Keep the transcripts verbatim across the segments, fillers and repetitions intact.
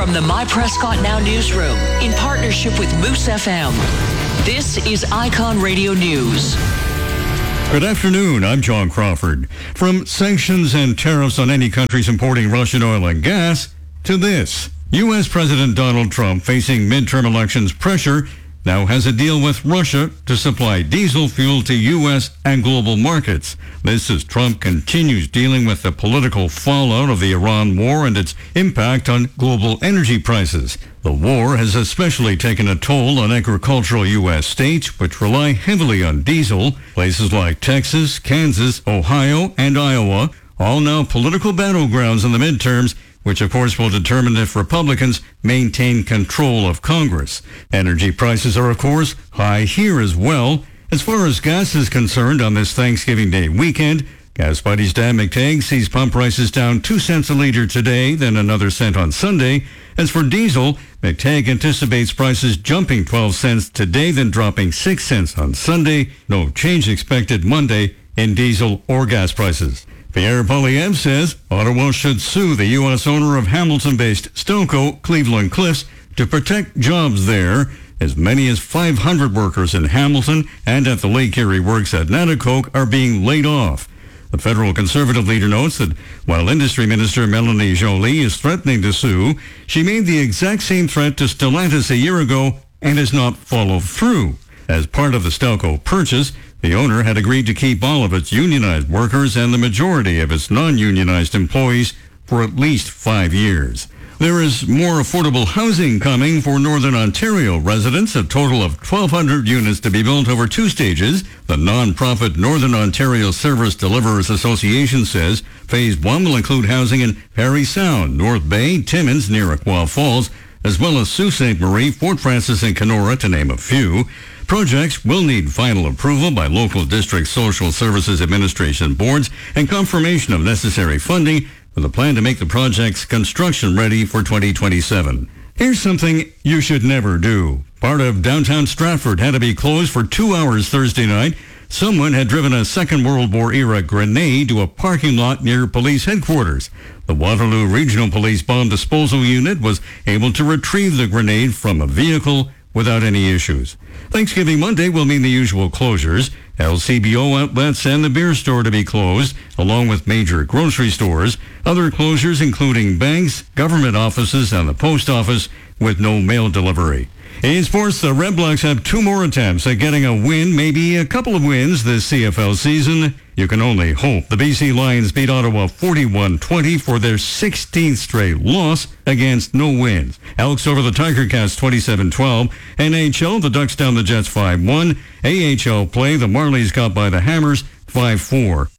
From the My Prescott Now newsroom, in partnership with Moose F M, this is Icon Radio News. Good afternoon, I'm John Crawford. From sanctions and tariffs on any countries importing Russian oil and gas, to this. U S. President Donald Trump, facing midterm elections pressure, now has a deal with Russia to supply diesel fuel to U S and global markets. This as Trump continues dealing with the political fallout of the Iran war and its impact on global energy prices. The war has especially taken a toll on agricultural U S states, which rely heavily on diesel. Places like Texas, Kansas, Ohio, and Iowa, all now political battlegrounds in the midterms, which of course will determine if Republicans maintain control of Congress. Energy prices are of course high here as well. As far as gas is concerned on this Thanksgiving Day weekend, Gas Buddies Dan McTagg sees pump prices down two cents a liter today, then another cent on Sunday. As for diesel, McTagg anticipates prices jumping twelve cents today, then dropping six cents on Sunday. No change expected Monday in diesel or gas prices. Pierre Poilievre says Ottawa should sue the U S owner of Hamilton-based Stelco, Cleveland Cliffs, to protect jobs there. As many as five hundred workers in Hamilton and at the Lake Erie Works at Nanticoke are being laid off. The federal Conservative leader notes that while Industry Minister Melanie Joly is threatening to sue, she made the exact same threat to Stellantis a year ago and has not followed through. As part of the Stelco purchase, the owner had agreed to keep all of its unionized workers and the majority of its non-unionized employees for at least five years. There is more affordable housing coming for Northern Ontario residents, a total of twelve hundred units to be built over two stages. The non-profit Northern Ontario Service Deliverers Association says Phase one will include housing in Parry Sound, North Bay, Timmins near Aqua Falls, as well as Sault Ste. Marie, Fort Frances, and Kenora, to name a few. Projects will need final approval by local district social services administration boards and confirmation of necessary funding with a plan to make the projects construction ready for twenty twenty-seven. Here's something you should never do. Part of downtown Stratford had to be closed for two hours Thursday night. Someone had driven a Second World War era grenade to a parking lot near police headquarters. The Waterloo Regional Police Bomb Disposal Unit was able to retrieve the grenade from a vehicle without any issues. Thanksgiving Monday will mean the usual closures. L C B O outlets and the beer store to be closed, along with major grocery stores. Other closures including banks, government offices, and the post office with no mail delivery. In sports, the Red Blacks have two more attempts at getting a win, maybe a couple of wins this C F L season. You can only hope. The B C Lions beat Ottawa forty-one twenty for their sixteenth straight loss against no wins. Elks over the Tiger Cats twenty-seven twelve. N H L, the Ducks down the Jets five one. A H L play, the Marlies got by the Hammers five four.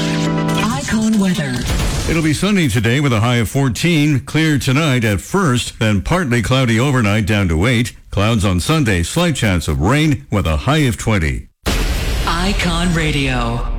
Icon weather. It'll be sunny today with a high of fourteen. Clear tonight at first, then partly cloudy overnight down to eight. Clouds on Sunday, slight chance of rain with a high of twenty. Icon Radio.